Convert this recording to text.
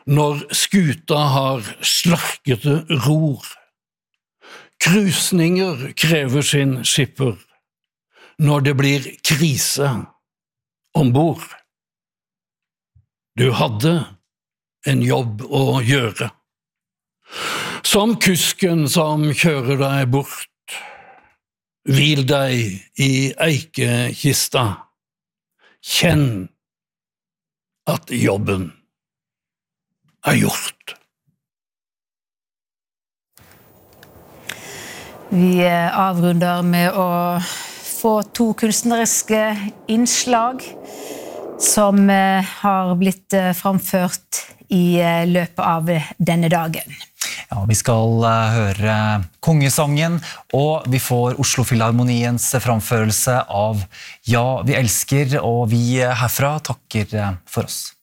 Når skuta har slarkete ror, krusninger krever sin skipper, når det blir krise ombord. Du hadde en jobb å gjøre. Som kusken som kjører deg bort, hvil deg i eikekista, kjenn at jobben gjort. Vi avrunder med å få to kunstneriske innslag som har blitt framført i løpet av denne dagen. Ja, vi skal høre kongesangen, og vi får Oslo Filharmoniens framførelse av Ja, vi elsker, og vi herfra takker for oss.